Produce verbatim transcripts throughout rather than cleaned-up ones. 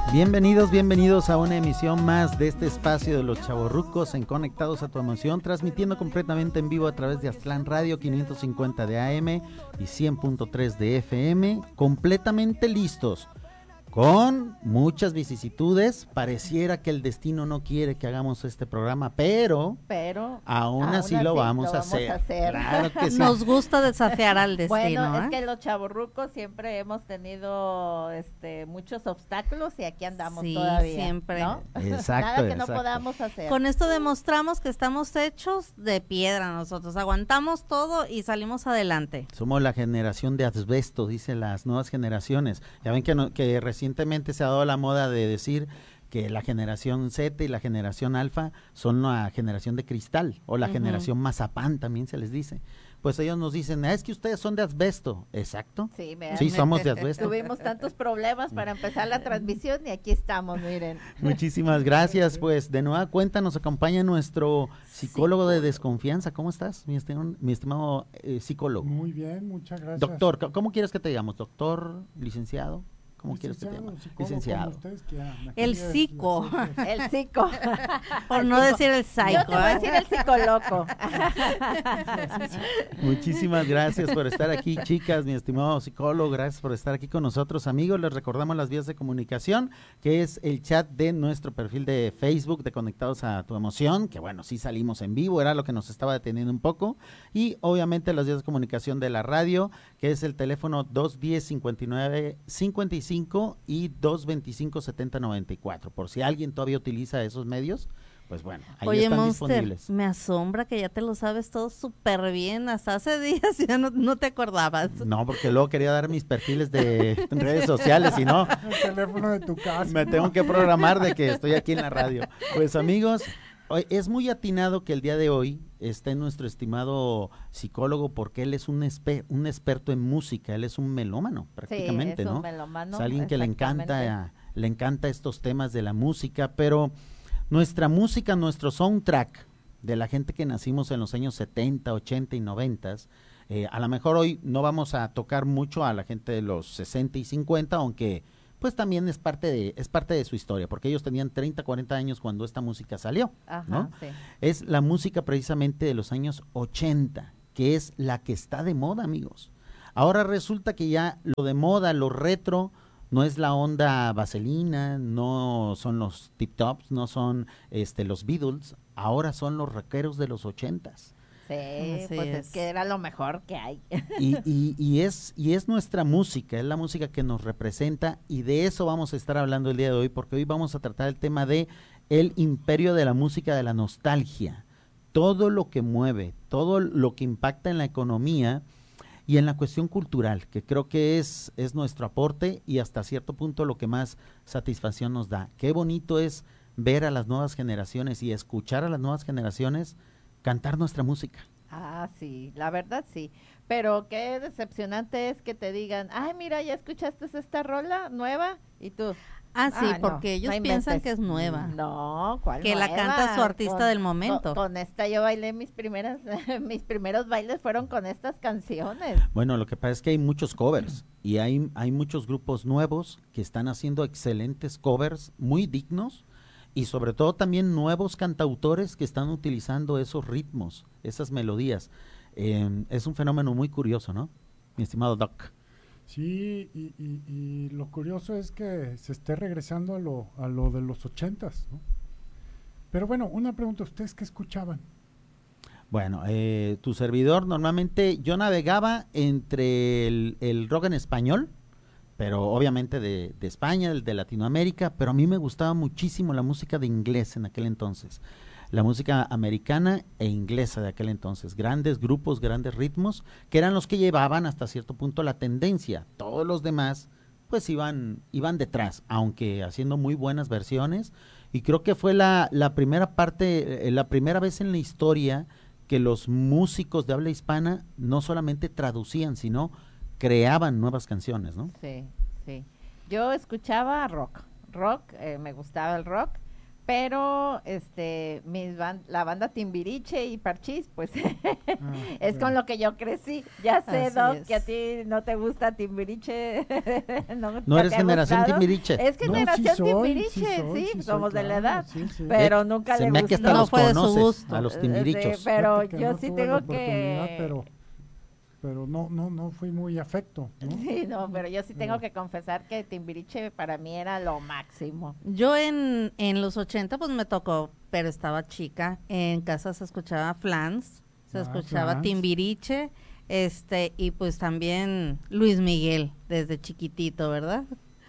Bienvenidos, bienvenidos a una emisión más de este espacio de los chavorrucos en Conectados a tu Emoción, transmitiendo completamente en vivo a través de Aztlán Radio quinientos cincuenta de A M y cien punto tres de F M, completamente listos, con muchas vicisitudes. Pareciera que el destino no quiere que hagamos este programa, pero, pero aún, aún así, así lo vamos, lo a, vamos hacer. a hacer. Claro que sí. Nos gusta desafiar al destino. Bueno, ¿eh? es que los chavorrucos siempre hemos tenido este muchos obstáculos y aquí andamos sí, todavía, siempre. ¿no? Exacto, Nada que exacto. no podamos hacer. Con esto demostramos que estamos hechos de piedra nosotros, aguantamos todo y salimos adelante. Somos la generación de asbesto, dicen las nuevas generaciones. Ya ven que, no, que recientemente se ha dado la moda de decir que la generación Z y la generación Alfa son la generación de cristal, o la uh-huh. generación mazapán también se les dice. Pues ellos nos dicen, ah, es que ustedes son de asbesto. Exacto. Sí, sí somos de asbesto. Tuvimos tantos problemas para empezar la transmisión y aquí estamos, miren. Muchísimas gracias. Pues de nueva cuenta nos acompaña nuestro psicólogo sí. de desconfianza. ¿Cómo estás, mi estimado, mi estimado eh, psicólogo? Muy bien, muchas gracias. Doctor, ¿cómo quieres que te digamos? ¿Doctor? ¿Licenciado? ¿Cómo quieres que te llame? Licenciado. Ustedes, que el psico. El psico. Por no decir el psycho. Yo te voy a decir el psicoloco. Muchísimas gracias por estar aquí, chicas, mi estimado psicólogo. Gracias por estar aquí con nosotros, amigos. Les recordamos las vías de comunicación, que es el chat de nuestro perfil de Facebook de Conectados a tu Emoción, que bueno, sí salimos en vivo, era lo que nos estaba deteniendo un poco. Y obviamente las vías de comunicación de la radio, que es el teléfono dos uno cero, cinco nueve cinco cinco y dos veinticinco, setenta noventa y cuatro. Por si alguien todavía utiliza esos medios, pues bueno, ahí Oye, están Monster, disponibles. Me asombra que ya te lo sabes todo súper bien, hasta hace días ya no, no te acordabas. No, porque luego quería dar mis perfiles de redes sociales y no. El teléfono de tu casa. Me tengo que programar de que estoy aquí en la radio. Pues amigos, hoy es muy atinado que el día de hoy esté nuestro estimado psicólogo, porque él es un, espe un experto en música, él es un melómano prácticamente, sí, es ¿no? Un melómano, es alguien que le encanta, le encanta estos temas de la música, pero nuestra música, nuestro soundtrack de la gente que nacimos en los años setenta, ochenta y noventa, eh, a lo mejor hoy no vamos a tocar mucho a la gente de los sesenta y cincuenta, aunque pues también es parte de es parte de su historia, porque ellos tenían treinta, cuarenta años cuando esta música salió, Ajá, ¿no? Sí. Es la música precisamente de los años ochenta, que es la que está de moda, amigos. Ahora resulta que ya lo de moda, lo retro, no es la onda vaselina, no son los tip tops, no son este los Beatles, ahora son los rockeros de los ochentas. Sí, Así pues es. es que era lo mejor que hay. Y, y, y, es, y es nuestra música, es la música que nos representa, y de eso vamos a estar hablando el día de hoy, porque hoy vamos a tratar el tema de el imperio de la música, de la nostalgia, todo lo que mueve, todo lo que impacta en la economía y en la cuestión cultural, que creo que es, es nuestro aporte y hasta cierto punto lo que más satisfacción nos da. Qué bonito es ver a las nuevas generaciones y escuchar a las nuevas generaciones cantar nuestra música. Ah, sí, la verdad sí, pero qué decepcionante es que te digan, ay, mira, ¿ya escuchaste esta rola nueva? Y tú, ah, sí, ah, porque no, ellos no piensan inventes. que es nueva. No, ¿cuál Que la nueva? canta su artista Con- del momento. Con, con esta yo bailé mis primeras, mis primeros bailes fueron con estas canciones. Bueno, lo que pasa es que hay muchos covers y hay, hay muchos grupos nuevos que están haciendo excelentes covers, muy dignos, y sobre todo también nuevos cantautores que están utilizando esos ritmos, esas melodías. Eh, es un fenómeno muy curioso, ¿no, mi estimado Doc? Sí, y, y, y lo curioso es que se esté regresando a lo, a lo de los ochentas, ¿no? Pero bueno, una pregunta, ¿ustedes qué escuchaban? Bueno, eh, tu servidor, normalmente yo navegaba entre el, el rock en español, pero obviamente de, de España, de, de Latinoamérica, pero a mí me gustaba muchísimo la música de inglés en aquel entonces, la música americana e inglesa de aquel entonces, grandes grupos, grandes ritmos, que eran los que llevaban hasta cierto punto la tendencia. Todos los demás pues iban, iban detrás, aunque haciendo muy buenas versiones, y creo que fue la, la primera parte, eh, la primera vez en la historia que los músicos de habla hispana no solamente traducían, sino creaban nuevas canciones, ¿no? Sí, sí. Yo escuchaba rock, rock, eh, me gustaba el rock, pero este mis ban- la banda Timbiriche y Parchís, pues Ah, es bueno. con lo que yo crecí. Ya sé, Así Doc, es. que a ti no te gusta Timbiriche. nunca No eres te ha generación gustado. Timbiriche. Es No, sí generación soy, Timbiriche, sí sí, soy, sí soy, somos de la claro, edad, sí, sí. pero Eh, nunca se le me hace que gustó. hasta No los fue de su conoces, gusto. a los Eh, timbirichos. sí, pero Fíjate que yo no sí tuve tengo la oportunidad, que pero pero no no no fui muy afecto, ¿no? Sí, no, pero yo sí tengo Pero- que confesar que Timbiriche para mí era lo máximo. Yo en, en los ochenta pues me tocó, pero estaba chica. En casa se escuchaba Flans, se Ah, escuchaba Flans. Timbiriche, este, y pues también Luis Miguel desde chiquitito, ¿verdad?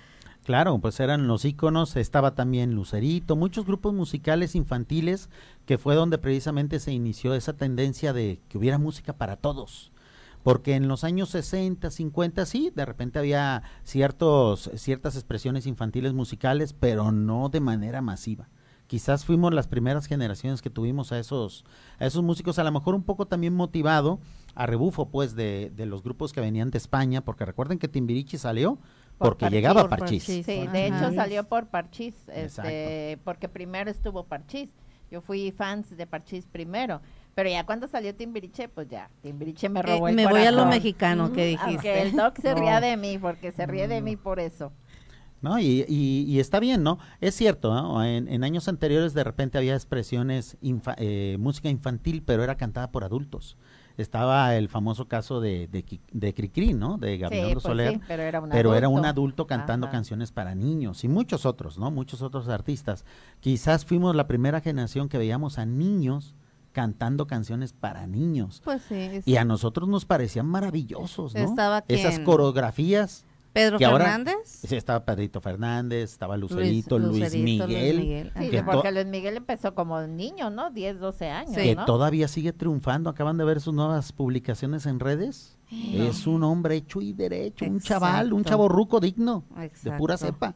Claro, pues eran los íconos, estaba también Lucerito, muchos grupos musicales infantiles, que fue donde precisamente se inició esa tendencia de que hubiera música para todos. Porque en los años sesenta, cincuenta, sí, de repente había ciertos, ciertas expresiones infantiles musicales, pero no de manera masiva. Quizás fuimos las primeras generaciones que tuvimos a esos, a esos músicos, a lo mejor un poco también motivado a rebufo, pues, de, de los grupos que venían de España, porque recuerden que Timbiriche salió Por porque Parchís. llegaba Por Parchís. Parchís. Sí, Ajá. de hecho Parchís. salió por Parchís, Exacto. este, porque primero estuvo Parchís. Yo fui fans de Parchís primero, pero ya cuando salió Timbiriche, pues ya, Timbiriche me robó Eh, el me voy a lo corazón. mexicano que Ujú, Aunque dijiste. el doc se No. ría de mí, porque se ríe de No. mí por eso. ¿No? Y, y, y está bien, ¿no? Es cierto, ¿no? En, en años anteriores de repente había expresiones, infa- eh, música infantil, pero era cantada por adultos. Estaba el famoso caso de, de, Qui- de Cricri, ¿no? De Sí, Gabriel pues Soler. sí, pero era un Pero era un adulto. adulto cantando Ajá. canciones para niños y muchos otros, ¿no? Muchos otros artistas. Quizás fuimos la primera generación que veíamos a niños cantando canciones para niños. Pues sí. es- Y a nosotros nos parecían maravillosos, ¿no? Estaba Esas quién? coreografías. Pedro que ahora- Fernández. Sí, estaba Pedrito Fernández, estaba Lucerito, Luis, Lucerito, Miguel, Luis Miguel. Sí, que ajá. porque to- Luis Miguel empezó como niño, ¿no? diez, doce años, Sí. que ¿no? todavía sigue triunfando. Acaban de ver sus nuevas publicaciones en redes. Es un hombre hecho y derecho, un chaval, un Exacto. chavorruco digno, de pura Exacto. cepa.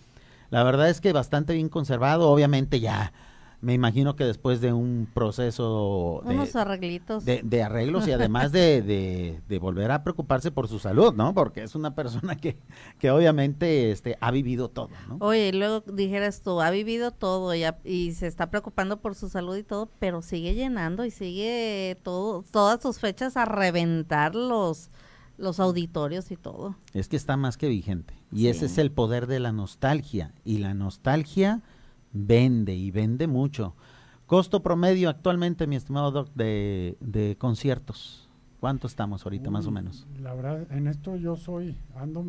La verdad es que bastante bien conservado. Obviamente ya, me imagino que después de un proceso de, Unos arreglitos. de, de arreglos y además de, de, de volver a preocuparse por su salud, ¿no? Porque es una persona que, que obviamente este, ha vivido todo, ¿no? Oye, y luego dijeras tú, ha vivido todo y, ha- y se está preocupando por su salud y todo, pero sigue llenando y sigue todo, todas sus fechas a reventar los, los auditorios y todo. Es que está más que vigente. Y Sí. ese es el poder de la nostalgia. Y la nostalgia vende y vende mucho. Costo promedio actualmente, mi estimado Doc, de, de conciertos. ¿Cuánto estamos ahorita, más o Uy, menos? La verdad, en esto yo soy, ando